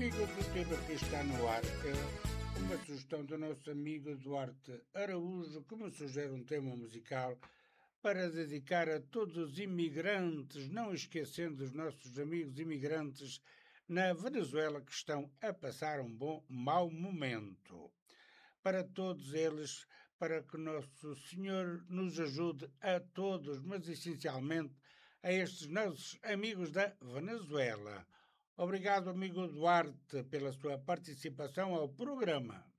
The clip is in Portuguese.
Amigo do tema que está no ar, uma sugestão do nosso amigo Duarte Araújo, que me sugere um tema musical para dedicar a todos os imigrantes, não esquecendo os nossos amigos imigrantes na Venezuela que estão a passar um mau momento. Para todos eles, para que Nosso Senhor nos ajude a todos, mas essencialmente a estes nossos amigos da Venezuela. Obrigado, amigo Duarte, pela sua participação ao programa.